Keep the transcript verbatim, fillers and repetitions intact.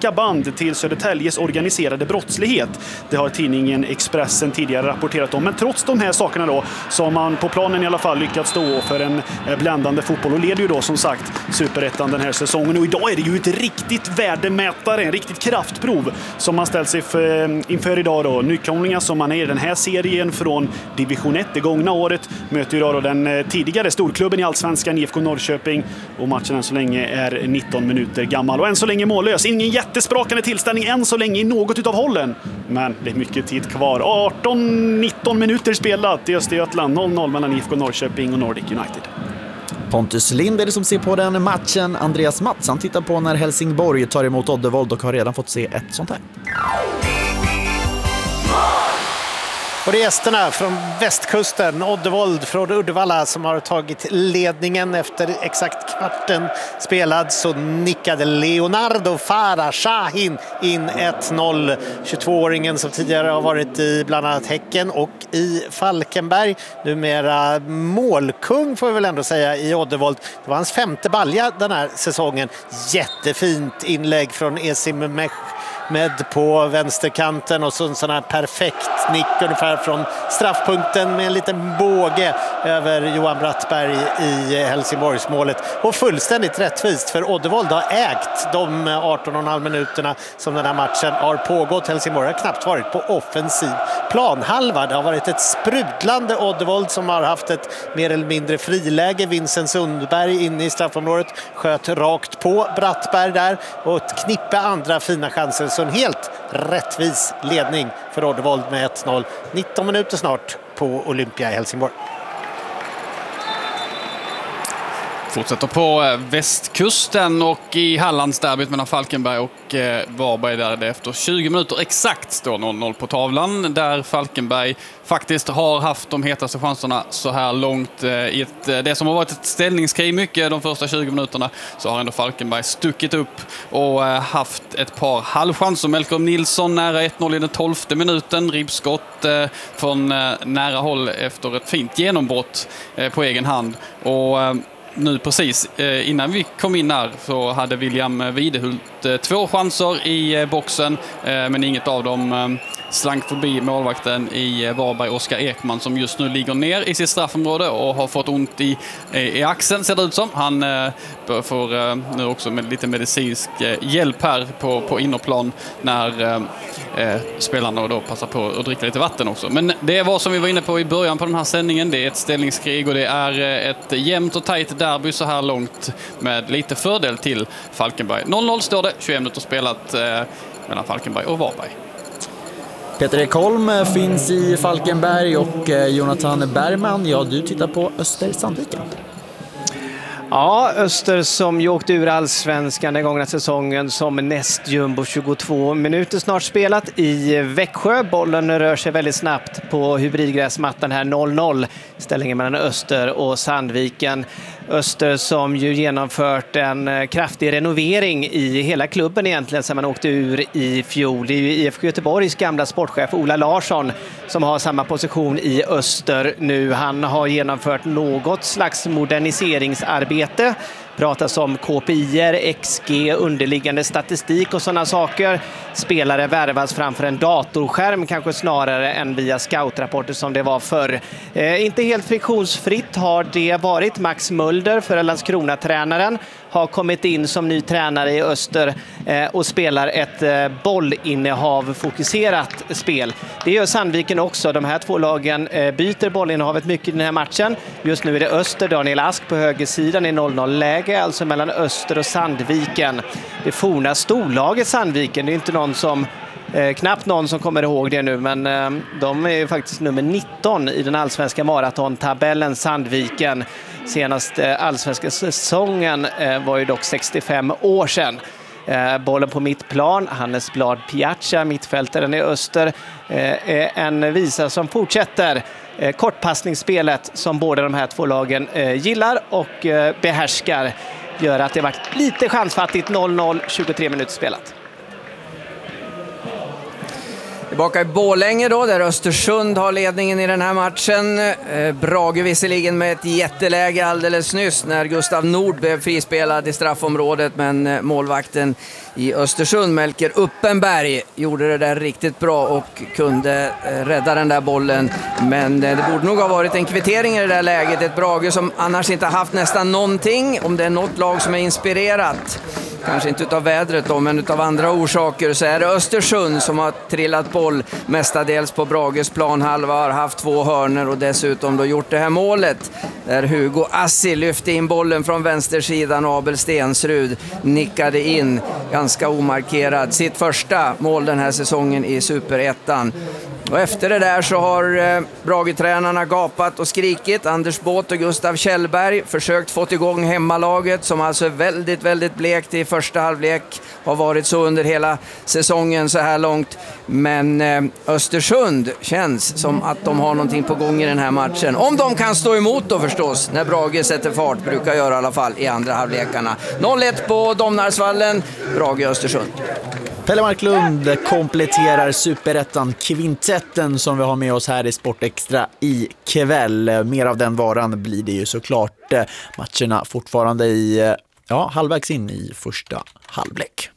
starka band till Södertäljes organiserade brottslighet. Det har tidningen Expressen tidigare rapporterat om. Men trots de här sakerna då så har man på planen i alla fall lyckats stå för en bländande fotboll och leder ju då som sagt Superettan den här säsongen. Och idag är det ju ett riktigt värdemätare, en riktigt kraftprov som man ställt sig för, inför idag då. Nykomlingar som man är i den här serien från division ett det gångna året möter idag då den tidigare storklubben i Allsvenskan I F K Norrköping, och matchen än så länge är nitton minuter gammal och än så länge mållös. Ingen jättesprakande tillställning än så länge i något utav hållen, men det är mycket tid kvar. arton nitton minuter spelat i Östergötland, noll noll mellan I F K Norrköping och Nordic United. Pontus Lind är det som ser på den matchen. Andreas Mattsson tittar på när Helsingborg tar emot Oddevold och har redan fått se ett sånt här. Och det är gästerna från västkusten, Oddevold från Uddevalla, som har tagit ledningen efter exakt kvarten spelad. Så nickade Leonardo Farah Shahin in ett noll. tjugotvååringen som tidigare har varit i bland annat Häcken och i Falkenberg. Numera målkung får vi väl ändå säga i Oddevold. Det var hans femte balja den här säsongen. Jättefint inlägg från Esim Mech med på vänsterkanten och så en sån här perfekt nick ungefär från straffpunkten med en liten båge över Johan Brattberg i Helsingborgsmålet. Och fullständigt rättvist, för Oddevold har ägt de arton och en halv minuterna som den här matchen har pågått. Helsingborg har knappt varit på offensiv planhalva. Det har varit ett sprudlande Oddevold som har haft ett mer eller mindre friläge. Vincent Sundberg inne i straffområdet sköt rakt på Brattberg där och ett knippe andra fina chanser. Så en helt rättvis ledning för Oddevold med ett noll. nitton minuter snart på Olympia i Helsingborg. Fortsätter på västkusten och i Hallandsderbyt mellan Falkenberg och Varberg där det efter tjugo minuter exakt står noll noll på tavlan, där Falkenberg faktiskt har haft de hetaste chanserna så här långt i ett, det som har varit ett ställningskrig mycket de första tjugo minuterna, så har ändå Falkenberg stuckit upp och haft ett par halvchanser. Melker Nilsson nära ett noll i den tolfte minuten, ribbskott från nära håll efter ett fint genombrott på egen hand. Och nu precis innan vi kom in här så hade William Videhult två chanser i boxen, men inget av dem slank förbi målvakten i Varberg, Oskar Ekman, som just nu ligger ner i sitt straffområde och har fått ont i, i axeln, ser det ut som. Han får nu också med lite medicinsk hjälp här på, på innerplan när eh, spelarna då passar på att dricka lite vatten också. Men det var som vi var inne på i början på den här sändningen, det är ett ställningskrig och det är ett jämnt och tajt derby så här långt med lite fördel till Falkenberg. noll noll står det, tjugoett minuter spelat eh, mellan Falkenberg och Varberg. Peter Ekholm finns i Falkenberg och Jonathan Bergman, ja, du tittar på Öster Sandviken. Ja, Öster som ju åkte ur Allsvenskan den gångna säsongen som näst jumbo, tjugotvå minuter snart spelat i Växjö. Bollen rör sig väldigt snabbt på hybridgräsmattan här, noll noll. Ställningen mellan Öster och Sandviken. Öster som ju genomfört en kraftig renovering i hela klubben egentligen sedan man åkte ur i fjol. Det är ju I F K Göteborgs gamla sportchef Ola Larsson som har samma position i Öster nu. Han har genomfört något slags moderniseringsarbete. Pratas om K P I-er, X G, underliggande statistik och sådana saker. Spelare värvas framför en datorskärm kanske snarare än via scoutrapporter som det var förr. Eh, inte helt friktionsfritt har det varit. Max Mulder, för Landskrona-tränaren, har kommit in som ny tränare i Öster eh, och spelar ett eh, bollinnehav-fokuserat spel. Det gör Sandviken också. De här två lagen eh, byter bollinnehavet mycket i den här matchen. Just nu är det Öster, Daniel Ask på högersidan i noll noll-läge, alltså mellan Öster och Sandviken. Det forna storlaget Sandviken, det är inte någon som Eh, knappt någon som kommer ihåg det nu, men eh, de är ju faktiskt nummer nitton i den allsvenska maratontabellen, Sandviken. Senaste eh, allsvenska säsongen eh, var ju dock sextiofem år sedan. Eh, bollen på mittplan, Hannes Blad Piazza, mittfältaren i Öster, eh, är en visa som fortsätter eh, kortpassningsspelet som båda de här två lagen eh, gillar och eh, behärskar. Gör att det varit lite chansfattigt, noll noll, tjugotre minuter spelat. Tillbaka i Borlänge då, där Östersund har ledningen i den här matchen. Eh, Brage visserligen med ett jätteläge alldeles nyss när Gustav Nord blev frispelad i straffområdet, men eh, målvakten i Östersund, Melker Uppenberg, gjorde det där riktigt bra och kunde eh, rädda den där bollen. Men eh, det borde nog ha varit en kvittering i det där läget. Ett Brage som annars inte haft nästan någonting. Om det är något lag som är inspirerat, kanske inte utav vädret då, men utav andra orsaker, så är det Östersund som har trillat boll mestadels på Brages planhalva, har haft två hörner och dessutom då gjort det här målet där Hugo Assi lyfte in bollen från vänstersidan och Abel Stensrud nickade in ganska omarkerad sitt första mål den här säsongen i Superettan. Och efter det där så har eh, Brage-tränarna gapat och skrikit. Anders Båth och Gustav Kjellberg försökt få igång hemmalaget som alltså är väldigt, väldigt blekt i första halvlek. Har varit så under hela säsongen så här långt. Men eh, Östersund känns som att de har någonting på gång i den här matchen. Om de kan stå emot då förstås, när Brage sätter fart, brukar göra i alla fall i andra halvlekarna. noll ett på Domnarsvallen, Brage-Östersund. Pelle Marklund kompletterar Superettan-kvintetten som vi har med oss här i Sportextra i kväll. Mer av den varan blir det ju såklart. Matcherna fortfarande i, ja, halvvägs in i första halvlek.